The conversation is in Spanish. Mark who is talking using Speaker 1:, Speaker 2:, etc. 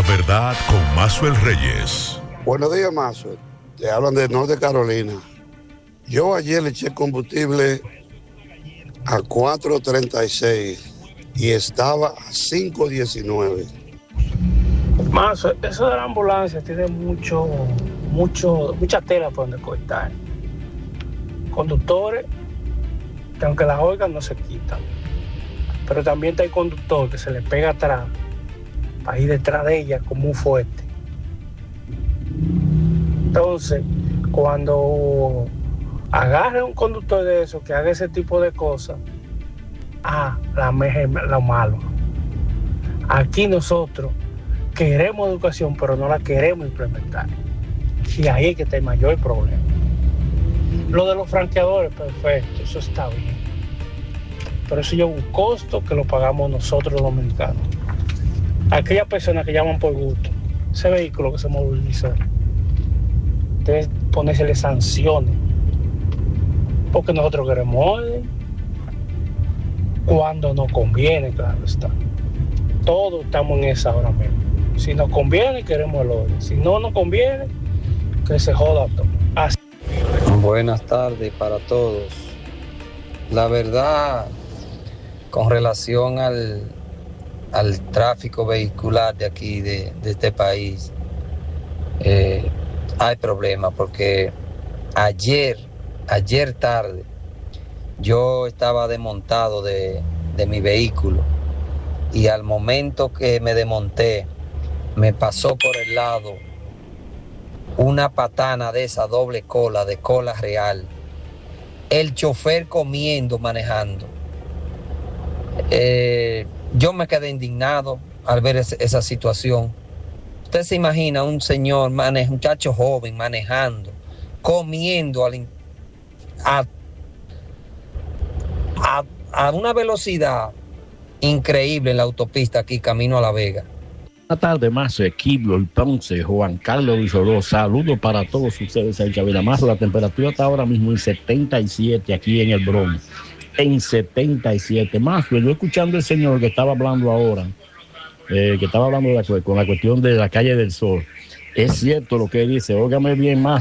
Speaker 1: verdad con Maxwell Reyes.
Speaker 2: Buenos días, Maxwell. Te hablan de Norte Carolina. Yo ayer le eché combustible a 4.36 y estaba a 5.19.
Speaker 3: Maxwell, eso de la ambulancia tiene mucha tela por donde cortar. Conductores que aunque las oigan no se quitan. Pero también está el conductor que se le pega atrás para ir detrás de ella como un fuerte. Entonces, cuando agarre un conductor de eso que haga ese tipo de cosas, lo malo. Aquí nosotros queremos educación, pero no la queremos implementar. Y ahí es que está el mayor problema. Lo de los franqueadores, perfecto, eso está bien. Pero eso lleva un costo que lo pagamos nosotros los dominicanos. Aquellas personas que llaman por gusto, ese vehículo que se movilizó, debe ponérsele sanciones. Porque nosotros queremos orden. Cuando nos conviene, claro está. Todos estamos en esa hora mismo. Si nos conviene, queremos el orden. Si no nos conviene, que se joda todo. Así.
Speaker 4: Buenas tardes para todos. La verdad, con relación al tráfico vehicular de aquí, de este país, hay problemas porque ayer tarde yo estaba desmontado de mi vehículo y al momento que me desmonté me pasó por el lado una patana de esa doble cola, de cola real, el chofer comiendo, manejando. Yo me quedé indignado al ver esa situación. Usted se imagina un señor, un muchacho joven manejando, comiendo a una velocidad increíble en la autopista aquí, camino a La Vega.
Speaker 5: Buenas tardes, más equipo, entonces, Juan Carlos Vizoró, saludos para todos ustedes en Chavira Mazo. La temperatura está ahora mismo en 77 aquí en el Bronx, en 77. Más, yo escuchando el señor que estaba hablando ahora, con la cuestión de la calle del Sol, es cierto lo que dice, óigame bien más.